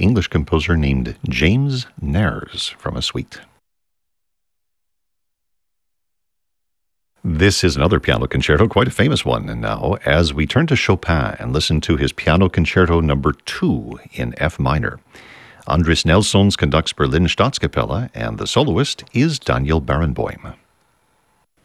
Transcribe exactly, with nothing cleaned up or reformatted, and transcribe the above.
English composer named James Nares from a suite. This is another piano concerto, quite a famous one. And now, as we turn to Chopin and listen to his Piano Concerto number two in F minor, Andris Nelsons conducts Berlin Staatskapelle, and the soloist is Daniel Barenboim.